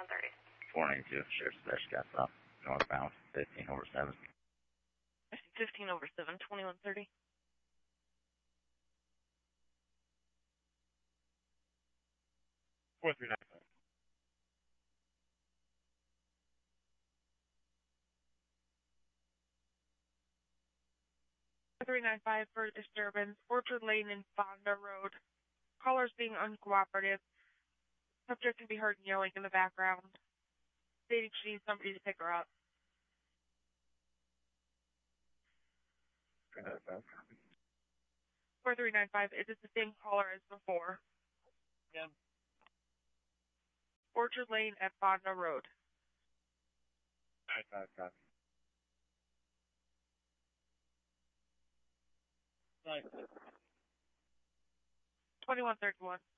492, Sheriff's Station got stopped. Northbound, 15 over 7. 15 over 7, 2130. Four three nine five. 395 for disturbance. Orchard Lane and Fonda Road. Callers being uncooperative. Subject can be heard yelling in the background. Stating she needs somebody to pick her up. 395. 4395, is it the same caller as before? Yeah. Orchard Lane at Fonda Road. 95 copy. 2131.